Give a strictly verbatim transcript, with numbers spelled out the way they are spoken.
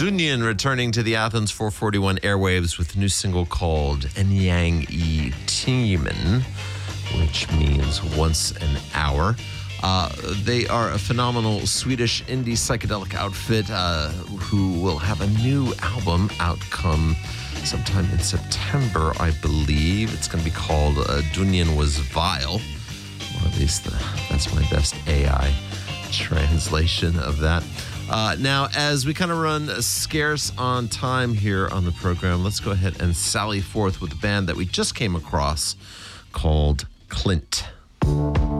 Dunyan returning to the Athens four forty-one airwaves with a new single called Enyang I Timen, which means once an hour. Uh, they are a phenomenal Swedish indie psychedelic outfit uh, who will have a new album out come sometime in September, I believe. It's going to be called uh, Dunyan Was Vile, or at least the, that's my best A I translation of that. Uh, now, as we kind of run scarce on time here on the program, let's go ahead and sally forth with a band that we just came across called Clint.